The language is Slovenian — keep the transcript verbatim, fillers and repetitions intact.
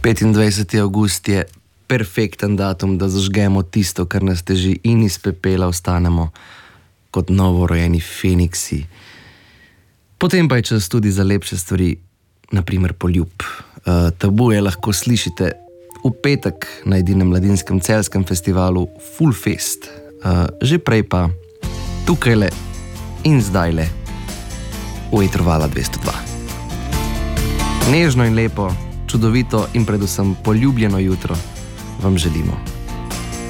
petindvajseti avgust je perfekten datum, da zažgemo tisto, kar nas teži, in iz pepela ostanemo kot novorojeni feniksi. Potem pa je čas tudi za lepše stvari, naprimer poljub. Uh, Tabuje lahko slišite v petek na edinem mladinskem celjskem festivalu Full Fest. Uh, že prej pa tukajle in zdajle v etru Vala dvesto dva. Nežno in lepo, čudovito in predvsem poljubljeno jutro vam želimo.